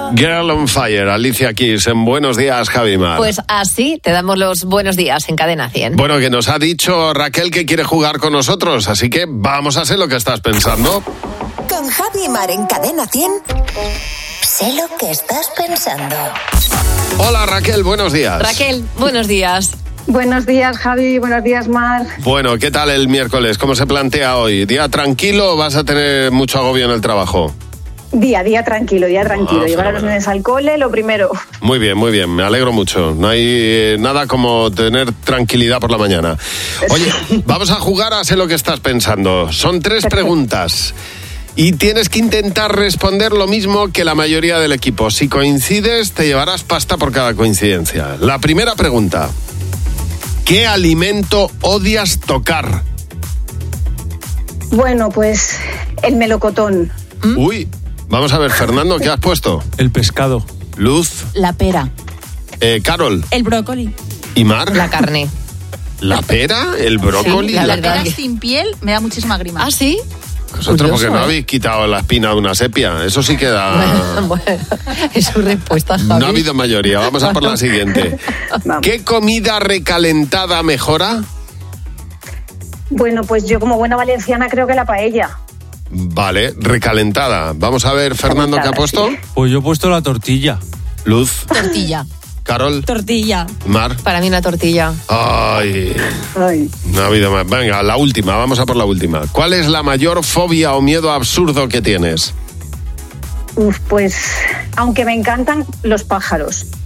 Girl on Fire, Alicia Keys, en Buenos Días, Javi Mar. Pues así te damos los buenos días en Cadena 100. Bueno, que nos ha dicho Raquel que quiere jugar con nosotros, así que vamos a hacer lo que estás pensando. Con Javi Mar en Cadena 100. Sé lo que estás pensando. Hola Raquel, buenos días. Raquel, buenos días. Buenos días, Javi. Buenos días, Mar. Bueno, ¿qué tal el miércoles? ¿Cómo se plantea hoy? ¿Día tranquilo o vas a tener mucho agobio en el trabajo? Día tranquilo. Llevar a los nenes al cole, lo primero. Muy bien, me alegro mucho. No hay nada como tener tranquilidad por la mañana. Oye, vamos a jugar a Sé lo que estás pensando. Son 3 preguntas. Y tienes que intentar responder lo mismo que la mayoría del equipo. Si coincides, te llevarás pasta por cada coincidencia. La primera pregunta. ¿Qué alimento odias tocar? Bueno, pues el melocotón. Uy, vamos a ver, Fernando, ¿qué has puesto? El pescado. Luz. La pera. Carol. El brócoli. ¿Y Mar? La carne. ¿La pera? ¿El brócoli? Sí, La verdad pera que- sin piel me da muchísima grima. ¿Ah, sí? Vosotros, porque Curioso, no habéis quitado la espina de una sepia. Eso sí queda... Bueno, es su respuesta, Javi. No ha habido mayoría. Vamos a por la siguiente. Vamos. ¿Qué comida recalentada mejora? Bueno, pues yo como buena valenciana creo que la paella. Vale, recalentada. Vamos a ver, Fernando, ¿qué ha puesto? Pues yo he puesto la tortilla. Luz, Tortilla. Carol, Tortilla. Mar. Para mí una tortilla. Ay, Ay. no ha habido más. Venga, la última, vamos a por la última. ¿Cuál es la mayor fobia o miedo absurdo que tienes? Pues aunque me encantan los pájaros.